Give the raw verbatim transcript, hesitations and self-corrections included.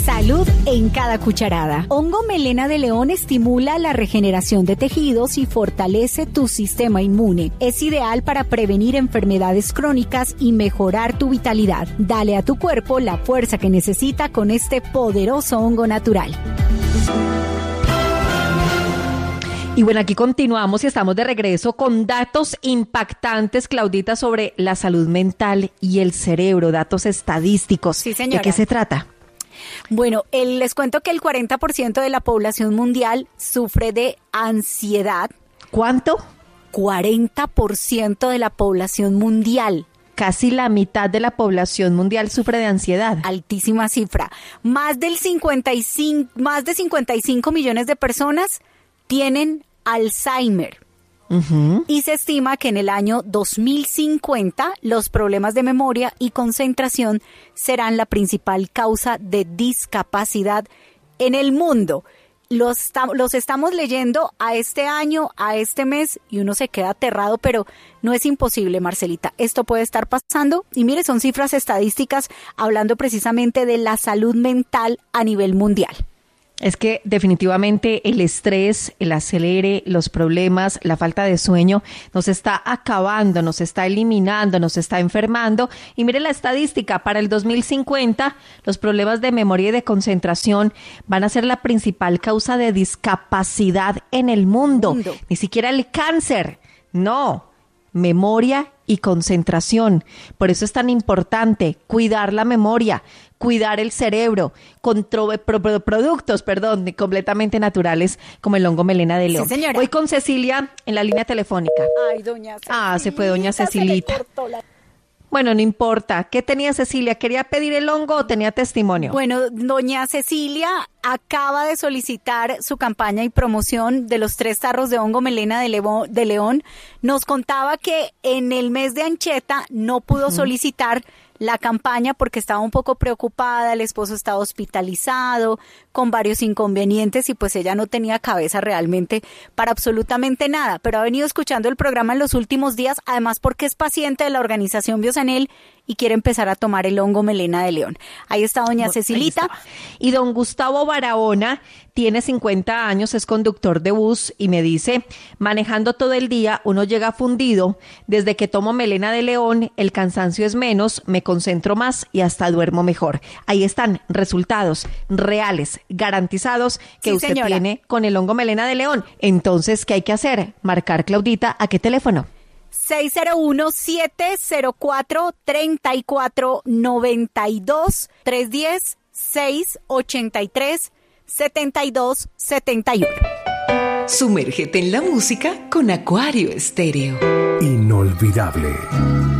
Salud en cada cucharada. Hongo melena de león estimula la regeneración de tejidos y fortalece tu sistema inmune. Es ideal para prevenir enfermedades crónicas y mejorar tu vitalidad. Dale a tu cuerpo la fuerza que necesita con este poderoso hongo natural. Y bueno, aquí continuamos y estamos de regreso con datos impactantes, Claudita, sobre la salud mental y el cerebro, datos estadísticos. Sí, señora. ¿De qué se trata? Bueno, el, les cuento que el cuarenta por ciento de la población mundial sufre de ansiedad. ¿Cuánto? cuarenta por ciento de la población mundial. Casi la mitad de la población mundial sufre de ansiedad. Altísima cifra. Más del cincuenta y cinco, más de cincuenta y cinco millones de personas tienen Alzheimer. Uh-huh. Y se estima que en el año dos mil cincuenta los problemas de memoria y concentración serán la principal causa de discapacidad en el mundo. Los, los estamos leyendo a este año, a este mes, y uno se queda aterrado, pero no es imposible, Marcelita. Esto puede estar pasando. Y mire, son cifras estadísticas hablando precisamente de la salud mental a nivel mundial. Es que definitivamente el estrés, el acelere, los problemas, la falta de sueño nos está acabando, nos está eliminando, nos está enfermando. Y mire la estadística, para el dos mil cincuenta los problemas de memoria y de concentración van a ser la principal causa de discapacidad en el mundo. mundo. Ni siquiera el cáncer, no, memoria y concentración. Por eso es tan importante cuidar la memoria, cuidar el cerebro con tro- pro- productos, perdón, completamente naturales como el hongo melena de león. Sí, señora. Hoy con Cecilia en la línea telefónica. Ay, doña Cecilia. Ah, se fue doña Cecilita. La... Bueno, no importa. ¿Qué tenía Cecilia? ¿Quería pedir el hongo o tenía testimonio? Bueno, doña Cecilia acaba de solicitar su campaña y promoción de los tres tarros de hongo melena de, Levo- de león. Nos contaba que en el mes de Ancheta no pudo uh-huh. solicitar la campaña porque estaba un poco preocupada, el esposo estaba hospitalizado, con varios inconvenientes y pues ella no tenía cabeza realmente para absolutamente nada, pero ha venido escuchando el programa en los últimos días, además porque es paciente de la organización Biosanel y quiere empezar a tomar el hongo melena de león. Ahí está doña Cecilita. Y don Gustavo Barahona tiene cincuenta años, es conductor de bus y me dice, manejando todo el día uno llega fundido, desde que tomo melena de león el cansancio es menos, me concentro más y hasta duermo mejor. Ahí están resultados reales, garantizados que sí, usted señora. tiene con el hongo melena de león. Entonces, ¿qué hay que hacer? Marcar, Claudita, ¿a qué teléfono? seis cero uno, siete cero cuatro, tres cuatro nueve dos, tres uno cero, seis ocho tres, siete dos siete uno. Sumérgete en la música con Acuario Estéreo. Inolvidable.